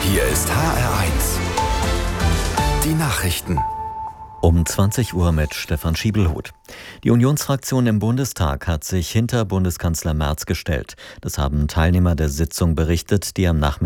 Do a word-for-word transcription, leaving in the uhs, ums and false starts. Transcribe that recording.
Hier ist H R eins. Die Nachrichten. Um zwanzig Uhr mit Stefan Schiebelhuth. Die Unionsfraktion im Bundestag hat sich hinter Bundeskanzler Merz gestellt. Das haben Teilnehmer der Sitzung berichtet, die am Nachmittag